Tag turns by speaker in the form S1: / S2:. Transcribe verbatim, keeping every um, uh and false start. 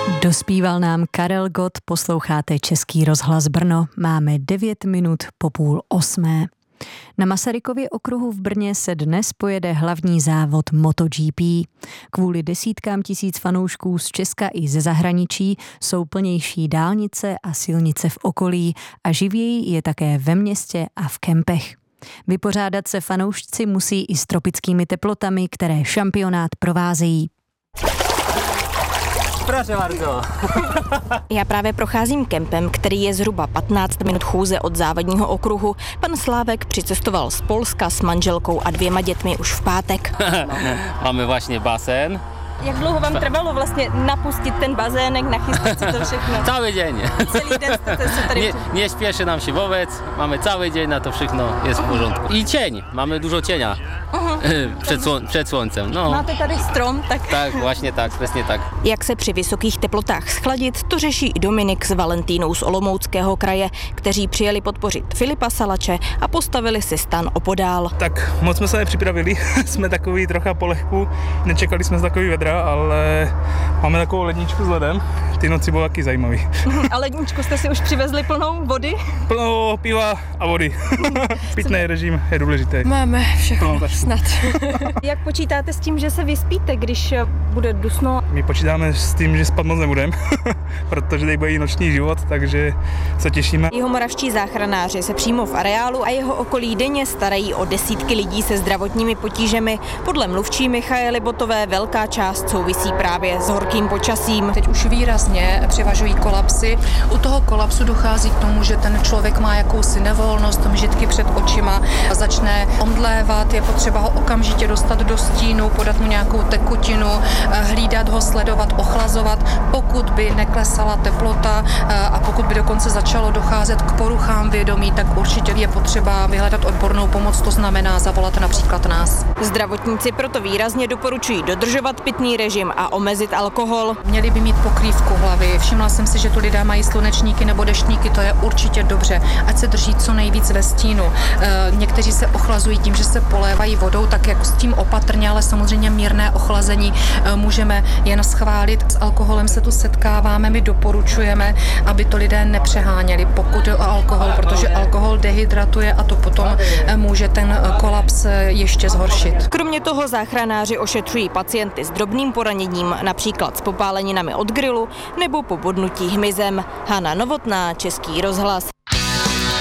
S1: Dospíval nám Karel Gott, posloucháte Český rozhlas Brno, máme devět minut po půl osmé. Na Masarykově okruhu v Brně se dnes pojede hlavní závod MotoGP. Kvůli desítkám tisíc fanoušků z Česka i ze zahraničí jsou plnější dálnice a silnice v okolí a živěji je také ve městě a v kempech. Vypořádat se fanoušci musí i s tropickými teplotami, které šampionát provázejí.
S2: Já právě procházím kempem, který je zhruba patnáct minut chůze od závodního okruhu. Pan Slávek přicestoval z Polska s manželkou a dvěma dětmi už v pátek.
S3: Máme vlastně bazén.
S2: Jak dlouho vám trvalo vlastně napustit ten bazének, nachystat si to všechno?
S3: Cały dzień.
S2: Celý den jste se tady...
S3: Nie, nie śpieszy nam się wobec, mamy cały dzień na to wszystko, jest w porządku. I cień, mamy dużo cienia uh-huh. przed, słon- przed słońcem. No.
S2: Máte tady strom, tak...
S3: Tak, właśnie tak, přesně tak.
S2: Jak se při vysokých teplotách schladit, to řeší i Dominik s Valentínou z Olomouckého kraje, kteří přijeli podpořit Filipa Salače a postavili si stan opodál.
S4: Tak moc jsme se nepřipravili, jsme takový trocha polehku, nečekali jsme z takový vedra, ale máme takovou ledničku s ledem. Ty noci bylo taky zajímavý.
S2: A ledničku jste si už přivezli plnou vody?
S4: Plnou piva a vody. Pitný režim je důležitý.
S2: Máme všechno, snad. Jak počítáte s tím, že se vyspíte, když bude dusno?
S4: My počítáme s tím, že spát moc nebudeme, protože tady bude i noční život, takže se těšíme.
S2: Jihomoravští záchranáři se přímo v areálu a jeho okolí denně starají o desítky lidí se zdravotními potížemi. Podle mluvčí Michaely Botové velká část souvisí právě s horkým počasím.
S5: Teď už výrazně převažují kolapsy. U toho kolapsu dochází k tomu, že ten člověk má jakousi nevolnost, mžitky před očima, začne omdlévat, je potřeba ho okamžitě dostat do stínu, podat mu nějakou tekutinu, hlídat ho, sledovat, ochlazovat. Pokud by neklesala teplota a pokud by dokonce začalo docházet k poruchám vědomí, tak určitě je potřeba vyhledat odbornou pomoc, to znamená zavolat například nás.
S2: Zdravotníci proto výrazně doporučují dodržovat pitný režim a omezit alkohol.
S5: Měli by mít pokrývku hlavy. Všimla jsem si, že tu lidé mají slunečníky nebo deštníky, to je určitě dobře. Ať se drží co nejvíc ve stínu. E, někteří se ochlazují tím, že se polévají vodou, tak jako s tím opatrně, ale samozřejmě mírné ochlazení e, můžeme jen schválit. S alkoholem se tu setkáváme, my doporučujeme, aby to lidé nepřeháněli, pokud jde o alkohol, protože alkohol dehydratuje a to potom e, může ten kolaps ještě zhoršit.
S2: Kromě toho záchranáři ošetřují pacienty s drobným poraněním, například s popáleninami od grilu nebo po bodnutí hmyzem. Hana Novotná, Český rozhlas.